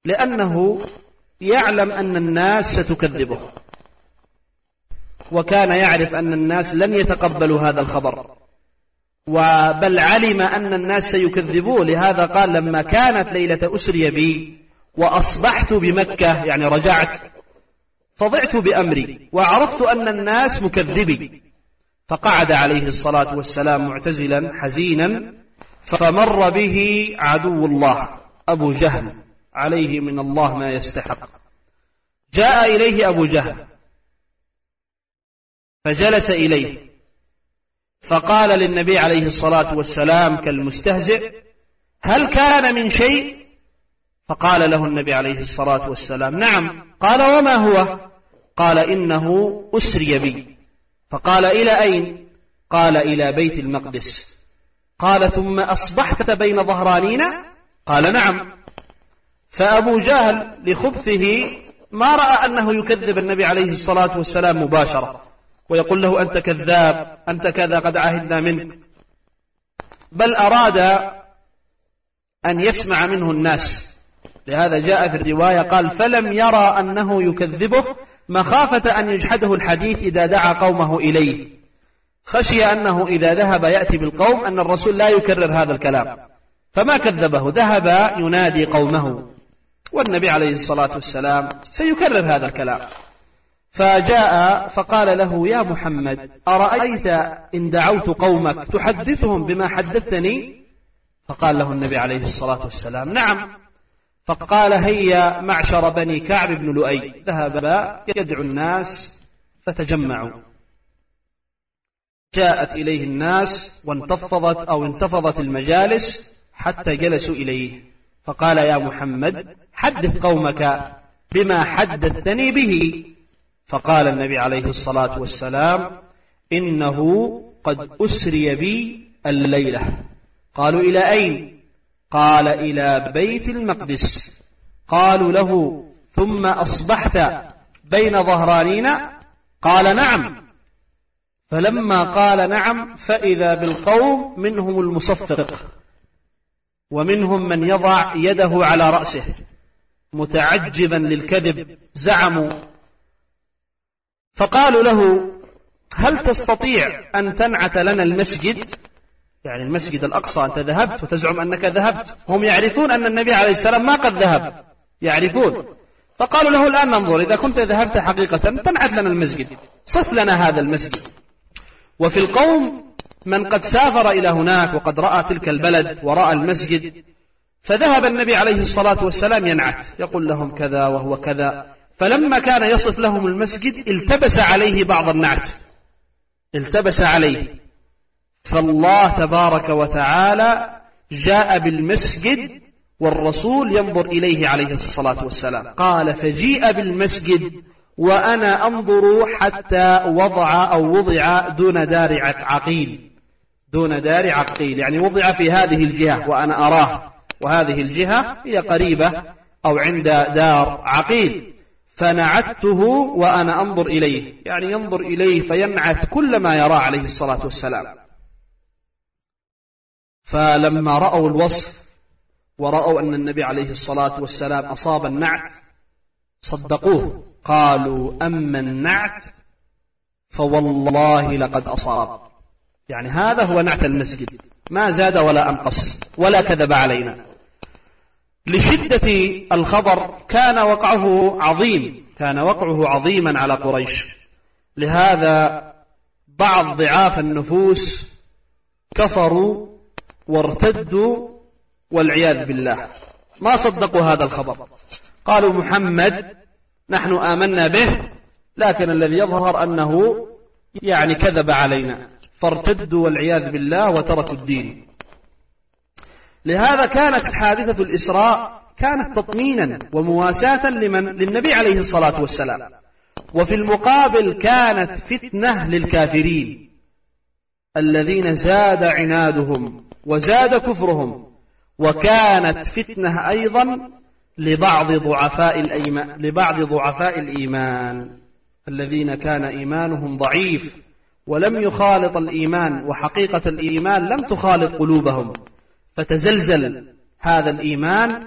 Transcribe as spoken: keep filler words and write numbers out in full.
لأنه يعلم أن الناس ستكذبه، وكان يعرف أن الناس لن يتقبلوا هذا الخبر، وبل علم أن الناس سيكذبوه. لهذا قال: لما كانت ليلة أسري بي وأصبحت بمكة، يعني رجعت، فضعت بأمري وعرفت أن الناس مكذبي، فقعد عليه الصلاة والسلام معتزلا حزينا، فمر به عدو الله أبو جهل عليه من الله ما يستحق. جاء إليه أبو جهل فجلس إليه، فقال للنبي عليه الصلاة والسلام كالمستهزئ: هل كان من شيء؟ فقال له النبي عليه الصلاة والسلام: نعم. قال: وما هو؟ قال: إنه أسري بي. فقال: إلى أين؟ قال: إلى بيت المقدس. قال: ثم أصبحت بين ظهرانينا؟ قال: نعم. فأبو جهل لخبثه ما رأى أنه يكذب النبي عليه الصلاة والسلام مباشرة ويقول له: أنت كذاب، أنت كذا، قد عهدنا منك، بل أراد أن يسمع منه الناس. لهذا جاء في الرواية قال: فلم يرى أنه يكذبه مخافة أن يجحده الحديث إذا دعا قومه إليه، خشي أنه إذا ذهب يأتي بالقوم أن الرسول لا يكرر هذا الكلام، فما كذبه، ذهب ينادي قومه، والنبي عليه الصلاة والسلام سيكرر هذا الكلام. فجاء فقال له: يا محمد، أرأيت إن دعوت قومك تحدثهم بما حدثتني؟ فقال له النبي عليه الصلاة والسلام: نعم. فقال: هيا معشر بني كعب بن لؤي. ذهب يدعو الناس فتجمعوا، جاءت إليه الناس وانتفضت أو انتفضت المجالس حتى جلسوا إليه، فقال: يا محمد، حدث قومك بما حدثتني به. فقال النبي عليه الصلاة والسلام: إنه قد أسري بي الليلة. قالوا: إلى أين؟ قال: إلى بيت المقدس. قالوا له: ثم أصبحت بين ظهرانينا؟ قال: نعم. فلما قال نعم فإذا بالقوم منهم المصفق، ومنهم من يضع يده على رأسه متعجبا للكذب، زعموا. فقالوا له: هل تستطيع أن تنعت لنا المسجد؟ يعني المسجد الأقصى، أنت ذهبت وتزعم أنك ذهبت، هم يعرفون أن النبي عليه السلام ما قد ذهب، يعرفون. فقالوا له: الآن ننظر، إذا كنت ذهبت حقيقة تنعت لنا المسجد، صف لنا هذا المسجد. وفي القوم من قد سافر إلى هناك وقد رأى تلك البلد ورأى المسجد، فذهب النبي عليه الصلاة والسلام ينعت، يقول لهم كذا وهو كذا. فلما كان يصف لهم المسجد التبس عليه بعض النعت، التبس عليه. فالله تبارك وتعالى جاء بالمسجد والرسول ينظر إليه عليه الصلاة والسلام. قال: فجيء بالمسجد وأنا أنظر حتى وضع أو وضع دون دار عقيل، دون دار عقيل، يعني وضع في هذه الجهة وأنا أراه، وهذه الجهة هي قريبة أو عند دار عقيل. فنعته وأنا أنظر إليه، يعني ينظر إليه فينعت كل ما يرى عليه الصلاة والسلام. فلما رأوا الوصف ورأوا أن النبي عليه الصلاة والسلام أصاب النعت صدقوه، قالوا: أما النعت فوالله لقد أصاب. يعني هذا هو نعت المسجد، ما زاد ولا أنقص ولا كذب علينا. لشدة الخبر كان وقعه عظيم، كان وقعه عظيما على قريش. لهذا بعض ضعاف النفوس كفروا وارتدوا والعياذ بالله، ما صدقوا هذا الخبر، قالوا: محمد نحن آمنا به، لكن الذي يظهر أنه يعني كذب علينا، فارتدوا والعياذ بالله وتركوا الدين. لهذا كانت حادثة الإسراء كانت تطمينا ومواساة لمن للنبي عليه الصلاة والسلام، وفي المقابل كانت فتنة للكافرين الذين زاد عنادهم وزاد كفرهم، وكانت فتنة أيضا لبعض ضعفاء الإيمان لبعض ضعفاء الإيمان الذين كان إيمانهم ضعيف ولم يخالط الإيمان، وحقيقة الإيمان لم تخالط قلوبهم، فتزلزل هذا الإيمان